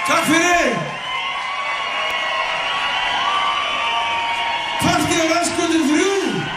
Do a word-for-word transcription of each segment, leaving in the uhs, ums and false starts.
Takk fyrir! Partí á Vatnsgötu þrjú!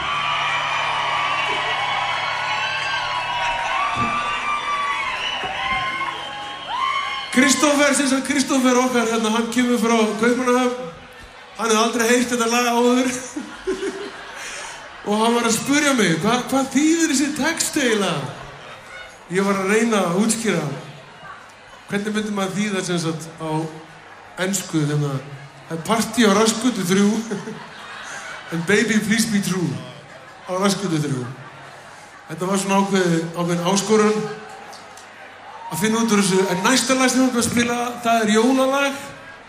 Kristófer, sem sagt Kristófer okkar, hérna, hann kemur frá Kaupmannahöfn. Hann hefði aldrei heyrt þetta lag áður. Og hann var að spurja mig, hva, hvað þýðir þessi text eiginlega? Ég var að reyna að útskýra. Hvernig myndi maður þýða sem sagt á ensku, hérna, það er partí á Vatnsgötu þrjú. And baby please be true. Á Vatnsgötu þrjú. Þetta var svona ákveð, ákveðin áskorun. Að finna út úr þessu, en næsta lag sem við erum að spila, það er jólalag.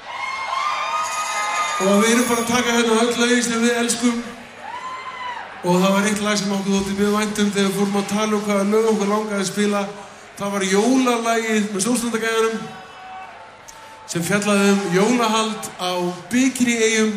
Og við erum bara að taka hérna öll lögin sem við elskum. Og það var eitt lag sem okkur þótti mjög vænt um þegar við fórum að tala um hvaða lög okkur langaði að spila. Það var jólalagið með Stórstrandagæjanum sem fjallaði um jólahald á Bikini-eyjum.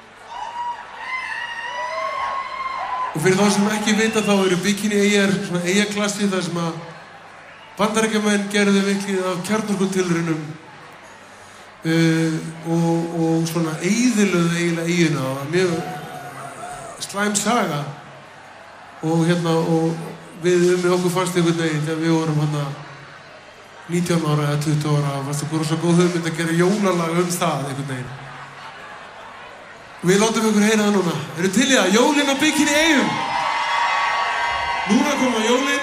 Og fyrir þá sem ekki vita þá eru Bikini-eyjar svona eyjaklassi þar sem að Bandaríkjamenn gerðu mikið af kjarnorkutilraunum uh, og, og svona eyðilögðu eiginlega eyjuna. Það var mjög slæm saga og hérna og við með okkur fannst einhvern veginn þegar við vorum hérna nítján ára eða tuttugu ára fannst okkur svo góð hugmynd að gera jólalag um það einhvern veginn. Við látum ykkur heyra það núna. Eru til í það? Jólin á Bikini-eyjum. Núna koma jólin.